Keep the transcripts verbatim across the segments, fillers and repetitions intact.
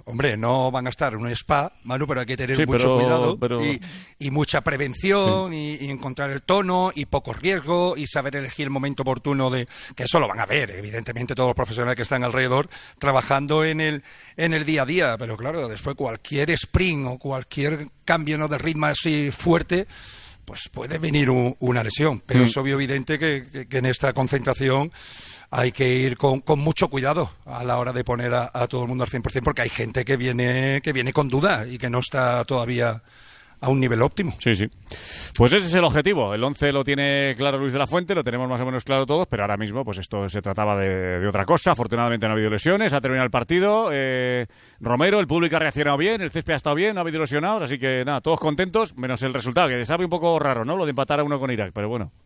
hombre, no van a estar en un spa, Manu, pero hay que tener sí, mucho pero, cuidado pero... Y, y mucha prevención sí. y, y encontrar el tono y poco riesgo y saber elegir el momento oportuno de... Que eso lo van a ver, evidentemente, todos los profesionales que están alrededor trabajando en el, en el día a día, pero claro, después cualquier sprint o cualquier cambio, ¿no?, de ritmo así fuerte, pues puede venir un, una lesión, pero mm. es obvio evidente que, que, que en esta concentración hay que ir con, con mucho cuidado a la hora de poner a, a todo el mundo al cien por ciento, porque hay gente que viene que viene con duda y que no está todavía a un nivel óptimo. Sí, sí. Pues ese es el objetivo. El once lo tiene claro Luis de la Fuente, lo tenemos más o menos claro todos, pero ahora mismo pues esto se trataba de, de otra cosa. Afortunadamente no ha habido lesiones, ha terminado el partido. Eh, Romero, el público ha reaccionado bien, el césped ha estado bien, no ha habido lesionados, así que nada, todos contentos, menos el resultado, que sabe un poco raro, ¿no? Lo de empatar a uno con Irak, pero bueno.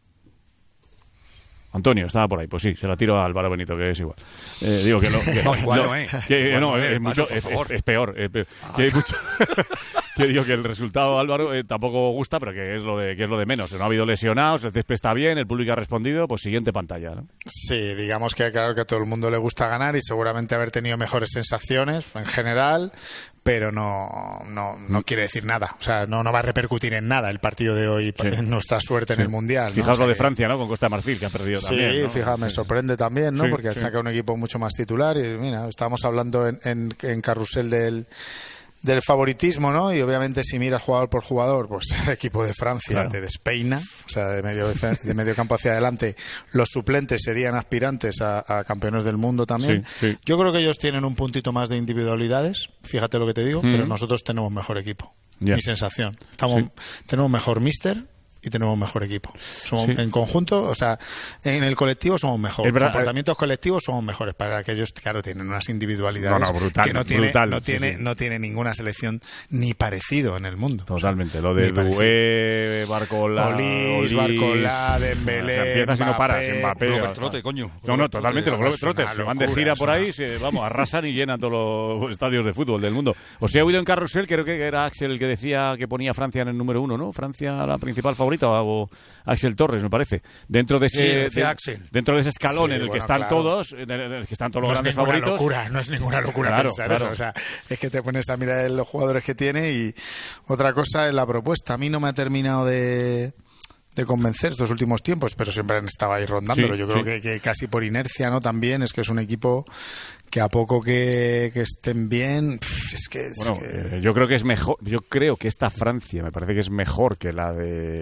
Antonio estaba por ahí, pues sí, se la tiro a Álvaro Benito, que es igual. Eh, digo que lo, que, no, igual lo, no, eh. Que, igual no, no, es, eh, mucho, Manu, es, es, es peor. Es peor. Ah. Que, hay mucho, que digo que el resultado, Álvaro, eh, tampoco gusta, pero que es lo de que es lo de menos. No ha habido lesionados, el césped está bien, el público ha respondido, pues siguiente pantalla, ¿no? Sí, digamos que claro que a todo el mundo le gusta ganar y seguramente haber tenido mejores sensaciones en general, pero no, no, no quiere decir nada. O sea, no, no va a repercutir en nada el partido de hoy, sí. en nuestra suerte sí. en el Mundial, ¿no? Fijaos o sea, lo de Francia, ¿no? Con Costa de Marfil, que ha perdido sí, también, ¿no? Sí, fíjate, me sorprende también, ¿no? Sí, porque sí. saca un equipo mucho más titular y mira, estábamos hablando en, en, en Carrusel del... del favoritismo, ¿no? Y obviamente si miras jugador por jugador, pues el equipo de Francia claro. te despeina, o sea, de medio, de medio campo hacia adelante. Los suplentes serían aspirantes a, a campeones del mundo también. Sí, sí. Yo creo que ellos tienen un puntito más de individualidades, fíjate lo que te digo, mm. pero nosotros tenemos mejor equipo. Yeah. Mi sensación. Estamos, sí. Tenemos mejor míster y tenemos mejor equipo. Somos sí. en conjunto, o sea, en el colectivo somos mejores. En comportamientos colectivos somos mejores. Para que ellos, claro, tienen unas individualidades no, no, brutal, que no tiene, brutal, no, tiene, sí, sí. no tiene ninguna selección ni parecido en el mundo. Totalmente. Lo de Doué, Barcola, Olís, Barcola, Dembélé, o sea, empiezas y no paras, Mbappé. Globetrotter, coño. No, no, totalmente. Los Globetrotters se van de gira por ahí, se, vamos, arrasan y llenan todos los estadios de fútbol del mundo. Os he oído en Carrusel, creo que era Axel el que decía que ponía Francia en el número uno, ¿no? Francia la principal favorita o Axel Torres, me parece. Dentro de ese, sí, de, Axel. Dentro de ese escalón sí, en el bueno, que están claro. todos, en el, en el que están todos los no grandes es ninguna favoritos. Locura, no es ninguna locura claro, pensar claro. eso. O sea, es que te pones a mirar los jugadores que tiene y otra cosa es la propuesta. A mí no me ha terminado de, de convencer estos últimos tiempos, pero siempre han estado ahí rondándolo. Sí, Yo creo sí. que, que casi por inercia, ¿no? También es que es un equipo que a poco que, que estén bien, pff, es que, es bueno, que... Eh, yo creo que es mejor, yo creo que esta Francia me parece que es mejor que la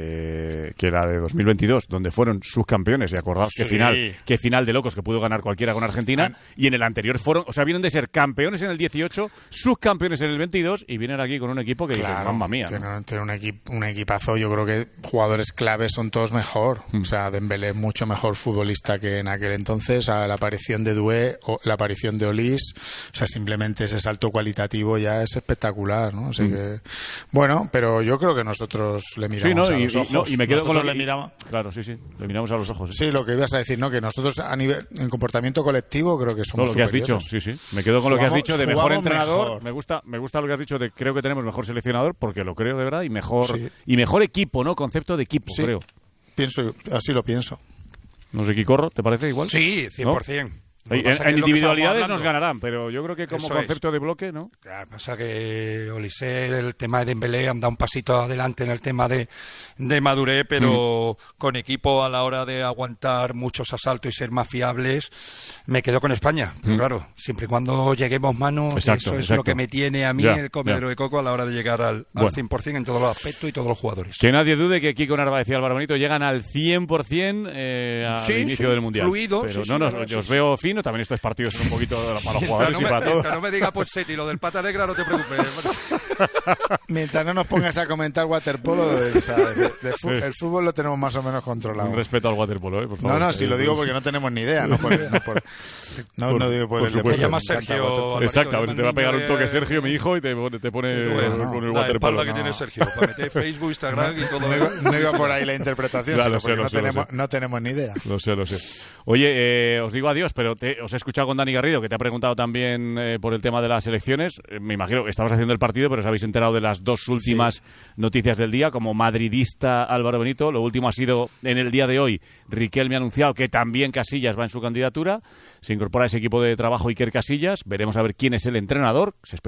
de que la de dos mil veintidós, donde fueron subcampeones, y acordaos sí. que final, que final de locos que pudo ganar cualquiera con Argentina, ah. y en el anterior fueron, o sea, vienen de ser campeones en el dieciocho, subcampeones en el veintidós y vienen aquí con un equipo que claro, dice, mamma mía, ¿no? Tiene, tiene un, equip, un equipazo, yo creo que jugadores claves son todos mejor, mm. o sea, Dembélé es mucho mejor futbolista que en aquel entonces, a la aparición de Doué o la aparición de Olís, o sea, simplemente ese salto cualitativo ya es espectacular, ¿no? Así mm. que, bueno, pero yo creo que nosotros le miramos sí, ¿no? a los y, ojos. Y, no, y me quedo nosotros con lo le miramos... Claro, sí, sí, le miramos a los ojos. Sí, sí lo que ibas a decir, ¿no? Que nosotros a nivel, en comportamiento colectivo creo que somos todo lo que has superiores. dicho, sí, sí. Me quedo con jugamos, lo que has dicho de mejor entrenador. Mejor. Me gusta, me gusta lo que has dicho de creo que tenemos mejor seleccionador, porque lo creo de verdad, y mejor sí. y mejor equipo, ¿no? Concepto de equipo, sí. creo. Pienso, así lo pienso. No sé, Quicorro, ¿te parece igual? Sí, cien por ciento. ¿No? En, en individualidades nos ganarán, pero yo creo que como Eso concepto es. de bloque, ¿no? Claro, pasa que Olise, el tema de Dembélé, han dado un pasito adelante en el tema de, de madurez, pero mm. con equipo a la hora de aguantar muchos asaltos y ser más fiables, me quedo con España. Pero mm. claro, siempre y cuando lleguemos manos, exacto, eso es exacto. lo que me tiene a mí ya, el comedero ya. de coco a la hora de llegar al, al bueno. cien por ciento en todos los aspectos y todos los jugadores. Que nadie dude que Kiko Narváez y Álvaro Benito llegan al cien por ciento eh, al sí, inicio sí, del Mundial. Fluido, pero sí, no, sí, no, claro, yo os sí, veo fino, también estos partidos son un poquito para los jugadores no y me, para todos. no me diga Pochetti, lo del pata negra no te preocupes. Mientras no nos pongas a comentar waterpolo, de, o sea, de, de fu- el fútbol lo tenemos más o menos controlado. Un respeto al waterpolo, ¿eh? Por favor. No, no, si lo digo porque no tenemos ni idea, no por, no, por, no, por, no digo por, por el supuesto. deporte. Llama Sergio. Exactamente, te va a pegar un toque Sergio, mi hijo, y te, te pone bueno, no, con el la waterpolo. La que no. tiene Sergio, para meter Facebook, Instagram y todo. No iba, no iba por ahí la interpretación, claro, sino lo porque sé, no, lo sé, tenemos, lo sé. no tenemos ni idea. Lo sé, lo sé. Oye, eh, os digo adiós, pero te, os he escuchado con Dani Garrido, que te ha preguntado también eh, por el tema de las elecciones. Eh, me imagino que estabas haciendo el partido, pero os habéis enterado de las dos últimas sí. noticias del día. Como madridista Álvaro Benito, lo último ha sido en el día de hoy. Riquelme ha anunciado que también Casillas va en su candidatura. Se incorpora a ese equipo de trabajo Iker Casillas. Veremos a ver quién es el entrenador. Se